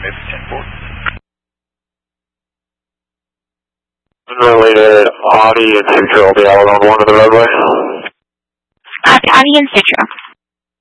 Unrelated Audi and Sutro will be out on one of the roadway. Audi and Sutro.